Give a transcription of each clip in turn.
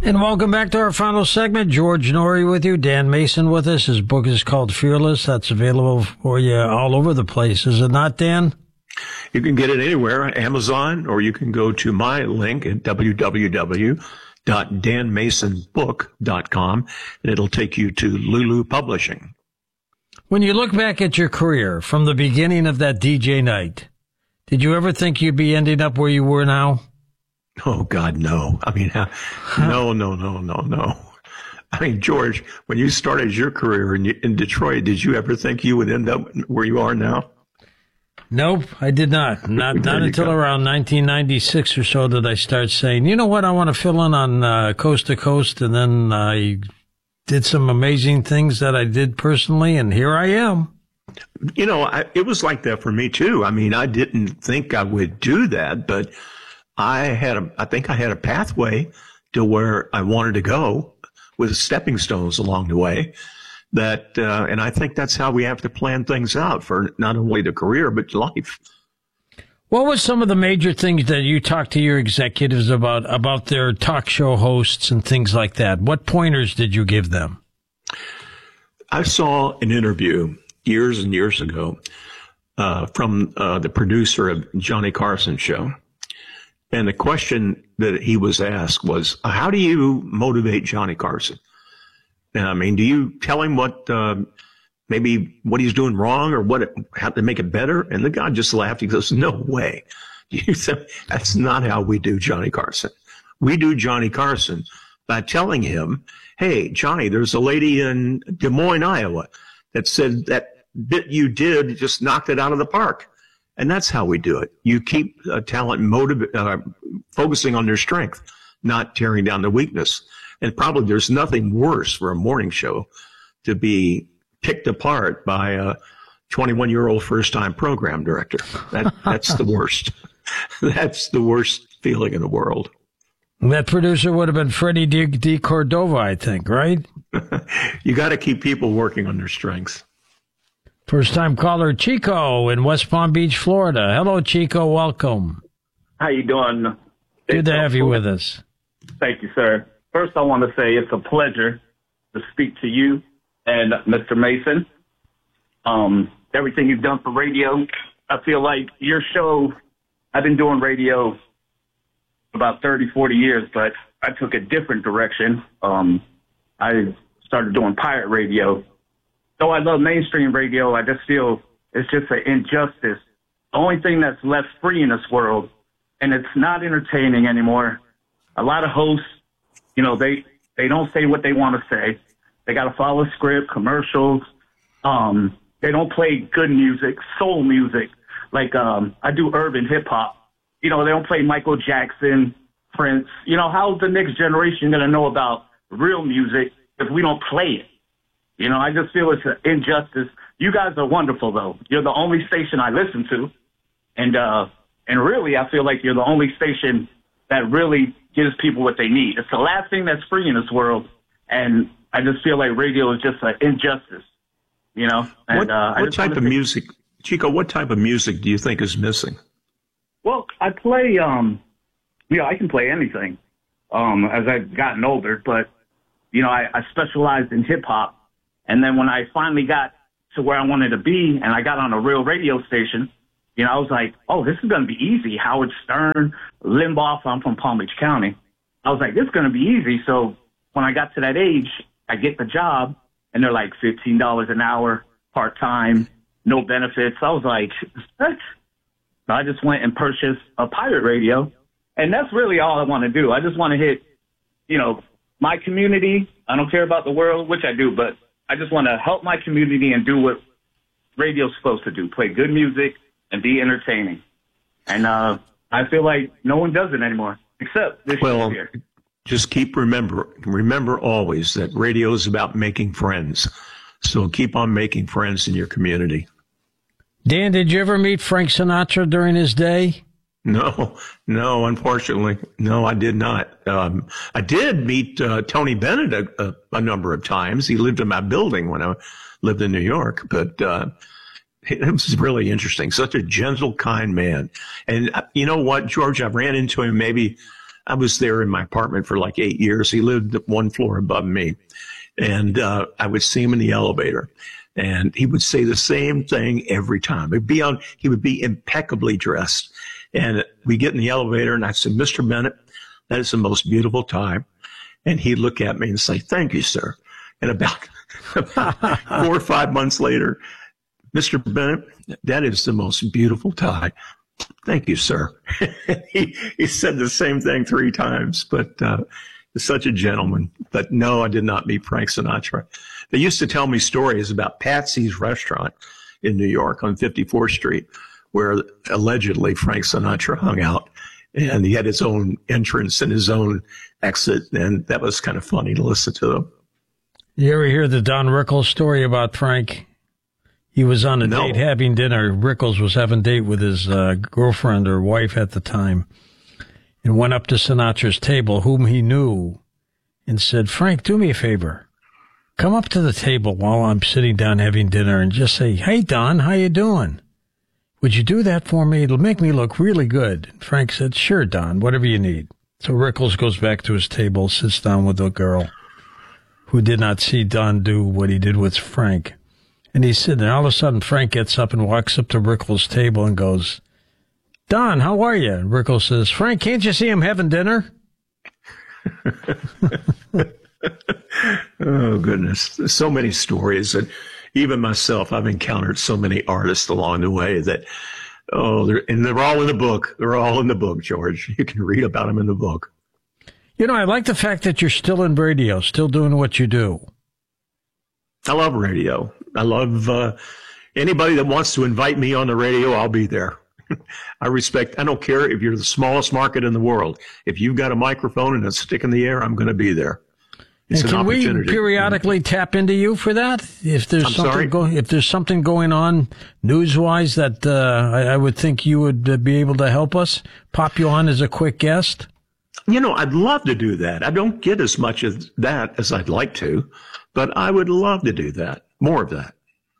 And welcome back to our final segment. George Noory with you, Dan Mason with us. His book is called Fearless. That's available for you all over the place. Is it not, Dan? You can get it anywhere, Amazon, or you can go to my link at www.danmasonbook.com, and it'll take you to Lulu Publishing. When you look back at your career from the beginning of that DJ night, did you ever think you'd be ending up where you were now? Oh, God, no. I mean, no. I mean, George, when you started your career in Detroit, did you ever think you would end up where you are now? Nope, I did not. Not until around 1996 or so did I start saying, you know what, I want to fill in on Coast to Coast, and then I did some amazing things that I did personally, and here I am. You know, it was like that for me, too. I mean, I didn't think I would do that, but I think I had a pathway to where I wanted to go with stepping stones along the way. And I think that's how we have to plan things out for not only the career, but life. What was some of the major things that you talked to your executives about their talk show hosts and things like that? What pointers did you give them? I saw an interview years and years ago from the producer of Johnny Carson's show. And the question that he was asked was, how do you motivate Johnny Carson? I mean, do you tell him maybe what he's doing wrong or how to make it better? And the guy just laughed. He goes, no way. That's not how we do Johnny Carson. We do Johnny Carson by telling him, hey, Johnny, there's a lady in Des Moines, Iowa that said that bit you did just knocked it out of the park. And that's how we do it. You keep talent focusing on their strength, not tearing down the weakness. And probably there's nothing worse for a morning show to be picked apart by a 21-year-old first-time program director. That's the worst. That's the worst feeling in the world. That producer would have been Freddie D. Cordova, I think, right? You got to keep people working on their strengths. First-time caller Chico in West Palm Beach, Florida. Hello, Chico. Welcome. How you doing? Good to have you with us. Thank you, sir. First, I want to say it's a pleasure to speak to you and Mr. Mason. Everything you've done for radio, I feel like your show, I've been doing radio about 30, 40 years, but I took a different direction. I started doing pirate radio. Though I love mainstream radio, I just feel it's just an injustice. The only thing that's left free in this world, and it's not entertaining anymore. A lot of hosts, you know, they don't say what they want to say. They got to follow a script, commercials. They don't play good music, soul music. Like, I do urban hip hop. You know, they don't play Michael Jackson, Prince. You know, how's the next generation going to know about real music if we don't play it? You know, I just feel it's an injustice. You guys are wonderful, though. You're the only station I listen to. And really, I feel like you're the only station that really gives people what they need. It's the last thing that's free in this world. And I just feel like radio is just an injustice, you know? And, what type of music, Chico, what type of music do you think is missing? Well, I play, I can play anything as I've gotten older. But, you know, I specialized in hip hop. And then when I finally got to where I wanted to be and I got on a real radio station, you know, I was like, oh, this is going to be easy. Howard Stern, Limbaugh, I'm from Palm Beach County. I was like, this is going to be easy. So when I got to that age, I get the job and they're like $15 an hour, part-time, no benefits. I was like, what? So I just went and purchased a pirate radio. And that's really all I want to do. I just want to hit, you know, my community. I don't care about the world, which I do, but I just want to help my community and do what radio's supposed to do, play good music and be entertaining. And I feel like no one does it anymore, except this show here. Just remember always that radio is about making friends. So keep on making friends in your community. Dan, did you ever meet Frank Sinatra during his day? No, unfortunately. No, I did not. I did meet Tony Bennett a number of times. He lived in my building when I lived in New York, but it was really interesting. Such a gentle, kind man. And you know what, George, I ran into him maybe I was there in my apartment for like 8 years. He lived one floor above me. And I would see him in the elevator. And he would say the same thing every time. He would be impeccably dressed. And we get in the elevator, and I said, Mr. Bennett, that is the most beautiful tie. And he'd look at me and say, thank you, sir. And about 4 or 5 months later, Mr. Bennett, that is the most beautiful tie. Thank you, sir. he said the same thing 3 times, but he's such a gentleman. But no, I did not meet Frank Sinatra. They used to tell me stories about Patsy's Restaurant in New York on 54th Street, where allegedly Frank Sinatra hung out. And he had his own entrance and his own exit, and that was kind of funny to listen to them. You ever hear the Don Rickles story about Frank? He was on a date having dinner. Rickles was having a date with his girlfriend or wife at the time, and went up to Sinatra's table, whom he knew, and said, Frank, do me a favor. Come up to the table while I'm sitting down having dinner and just say, hey, Don, how you doing? Would you do that for me? It'll make me look really good. Frank said, sure, Don, whatever you need. So Rickles goes back to his table, sits down with the girl, who did not see Don do what he did with Frank. And he's sitting there. All of a sudden, Frank gets up and walks up to Rickles' table and goes, Don, how are you? And Rickles says, Frank, can't you see I'm having dinner? Oh, goodness. There's so many stories. And even myself, I've encountered so many artists along the way that, they're all in the book. They're all in the book, George. You can read about them in the book. You know, I like the fact that you're still in radio, still doing what you do. I love radio. I love anybody that wants to invite me on the radio, I'll be there. I don't care if you're the smallest market in the world. If you've got a microphone and a stick in the air, I'm going to be there. It's and an can we opportunity. Periodically tap into you for that? If there's something going on news-wise that I would think you would be able to help us, pop you on as a quick guest? You know, I'd love to do that. I don't get as much of that as I'd like to, but I would love to do that. More of that.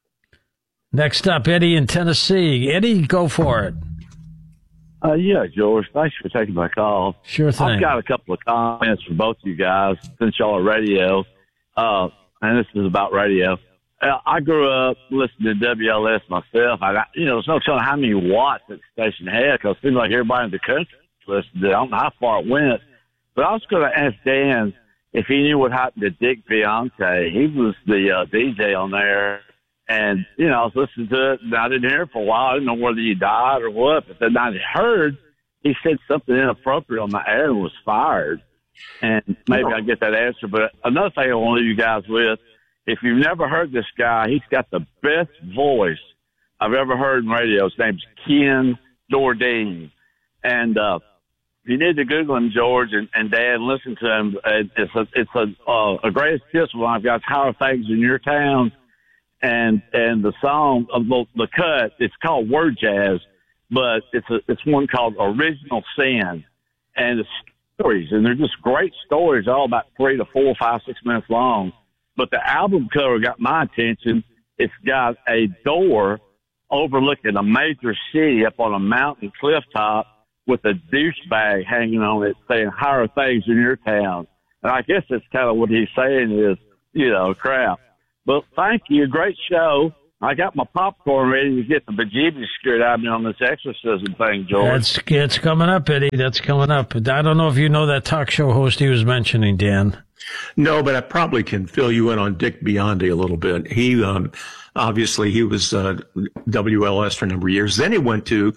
Next up, Eddie in Tennessee. Eddie, go for it. Yeah, George, thanks for taking my call. Sure thing. I've got a couple of comments for both you guys since y'all are radio, and this is about radio. I grew up listening to WLS myself. There's no telling how many watts that station had because it seemed like everybody in the country listened to it. I don't know how far it went. But I was going to ask Dan if he knew what happened to Dick Bionte. He was the DJ on there. And, I was listening to it, and I didn't hear it for a while. I didn't know whether he died or what. But then I heard he said something inappropriate on the air and was fired. And maybe I get that answer. But another thing I want to leave you guys with, if you've never heard this guy, he's got the best voice I've ever heard in radio. His name's Ken Dordine. And you need to Google him, George, and Dad, listen to him. It's a greatest hits one I've got. How are things in your town? And the song of the cut, it's called Word Jazz, but it's one called Original Sin, and it's stories, and they're just great stories, all about 3 to 4, 5, 6 minutes long. But the album cover got my attention. It's got a door overlooking a major city up on a mountain cliff top with a douchebag hanging on it, saying, "How are things in your town?" And I guess that's kind of what he's saying is, crap. But thank you. Great show. I got my popcorn ready to get the bejeebies scared out of me on this exorcism thing, George. It's coming up, Eddie. That's coming up. I don't know if you know that talk show host he was mentioning, Dan. No, but I probably can fill you in on Dick Bionde a little bit. He, obviously, he was WLS for a number of years. Then he went to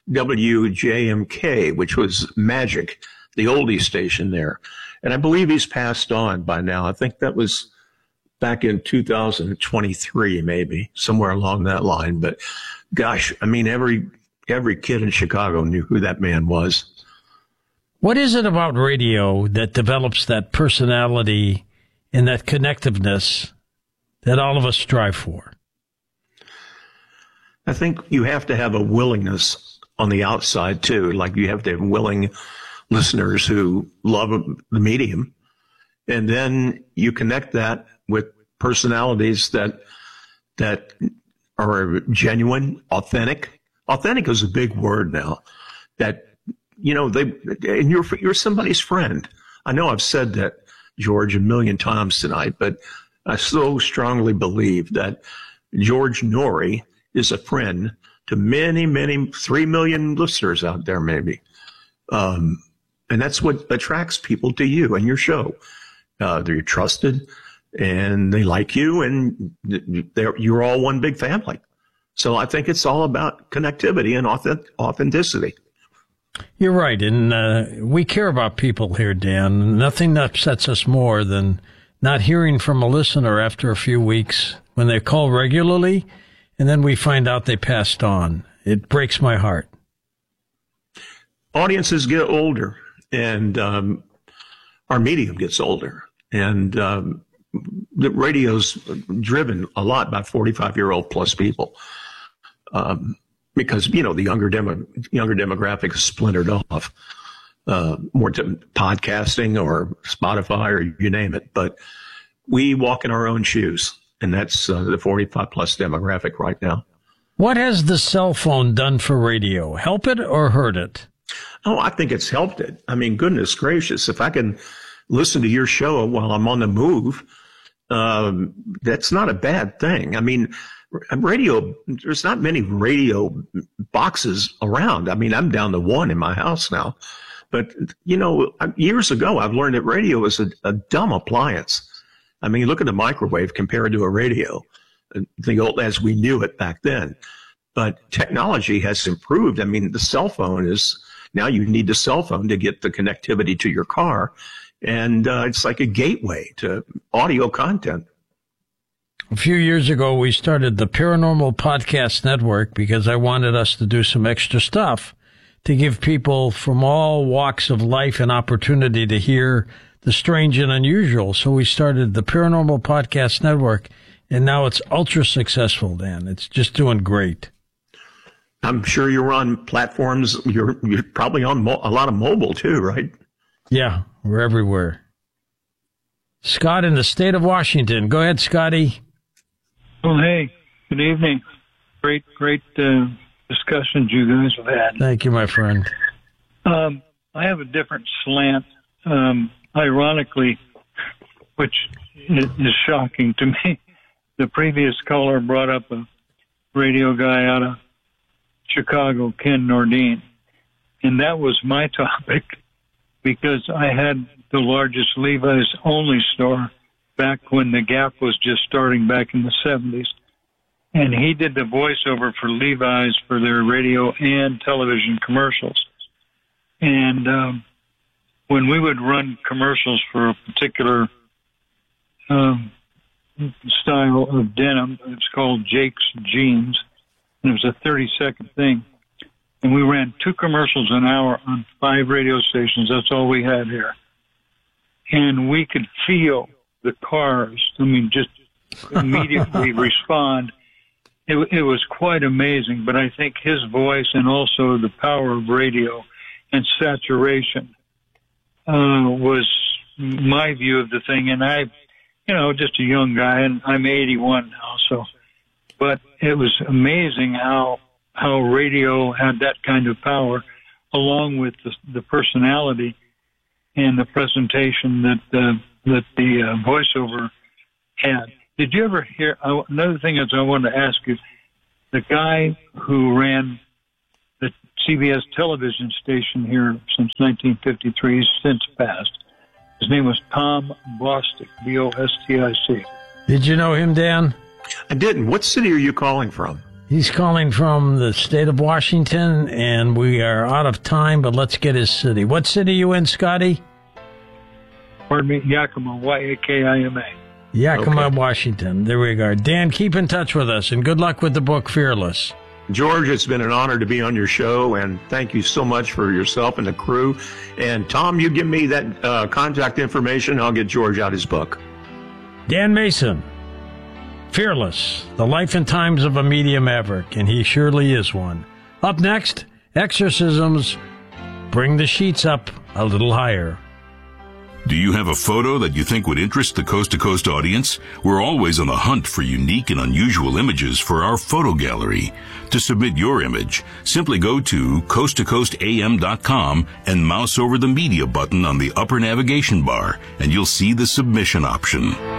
WJMK, which was Magic, the oldie station there. And I believe he's passed on by now. I think that was back in 2023, maybe somewhere along that line. But gosh, I mean, every kid in Chicago knew who that man was. What is it about radio that develops that personality and that connectiveness that all of us strive for? I think you have to have a willingness on the outside too. Like you have to have willing listeners who love the medium. And then you connect that with personalities that are genuine, authentic. Authentic is a big word now. That and you're somebody's friend. I know I've said that, George, a million times tonight, but I so strongly believe that George Noory is a friend to many, many, 3 million listeners out there, maybe. And that's what attracts people to you and your show. They're trusted and they like you, and you're all one big family. So I think it's all about connectivity and authenticity. You're right. And we care about people here, Dan. Nothing upsets us more than not hearing from a listener after a few weeks when they call regularly, and then we find out they passed on. It breaks my heart. Audiences get older, and our medium gets older. And the radio's driven a lot by 45-year-old plus people. Because, the younger demographic is splintered off, more to podcasting or Spotify or you name it. But we walk in our own shoes, and that's the 45 plus demographic right now. What has the cell phone done for radio? Help it or hurt it? Oh, I think it's helped it. I mean, goodness gracious, if I can listen to your show while I'm on the move, that's not a bad thing. I mean, radio, there's not many radio boxes around. I mean, I'm down to one in my house now. But, years ago, I've learned that radio is a dumb appliance. I mean, look at the microwave compared to a radio, the old as we knew it back then. But technology has improved. I mean, the cell phone now you need the cell phone to get the connectivity to your car. And it's like a gateway to audio content. A few years ago, we started the Paranormal Podcast Network because I wanted us to do some extra stuff to give people from all walks of life an opportunity to hear the strange and unusual. So we started the Paranormal Podcast Network, and now it's ultra successful, Dan. It's just doing great. I'm sure you're on platforms. You're probably on a lot of mobile too, right? Yeah, we're everywhere. Scott in the state of Washington. Go ahead, Scotty. Well, hey, good evening. Great discussions you guys have had. Thank you, my friend. I have a different slant. Ironically, which is shocking to me, the previous caller brought up a radio guy out of Chicago, Ken Nordine, and that was my topic because I had the largest Levi's only store back when the Gap was just starting back in the 70s. And he did the voiceover for Levi's for their radio and television commercials. And when we would run commercials for a particular style of denim, it's called Jake's Jeans, and it was a 30-second thing. And we ran 2 commercials an hour on 5 radio stations. That's all we had here. And we could feel the cars, just immediately respond. It was quite amazing, but I think his voice and also the power of radio and saturation was my view of the thing. And I, just a young guy, and I'm 81 now, but it was amazing how radio had that kind of power, along with the personality and the presentation that the voiceover had. Did you ever hear, another thing is I wanted to ask you, the guy who ran the CBS television station here since 1953, he's since passed. His name was Tom Bostic, B-O-S-T-I-C. Did you know him, Dan? I didn't. What city are you calling from? He's calling from the state of Washington, and we are out of time, but let's get his city. What city are you in, Scotty? Pardon me, Yakima, Y-A-K-I-M-A. Yakima, Okay. Washington. There we go. Dan, keep in touch with us, and good luck with the book, Fearless. George, it's been an honor to be on your show, and thank you so much for yourself and the crew. And Tom, you give me that contact information, I'll get George out his book. Dan Mason, Fearless, the life and times of a media maverick, and he surely is one. Up next, exorcisms. Bring the sheets up a little higher. Do you have a photo that you think would interest the Coast to Coast audience? We're always on the hunt for unique and unusual images for our photo gallery. To submit your image, simply go to coasttocoastam.com and mouse over the media button on the upper navigation bar, and you'll see the submission option.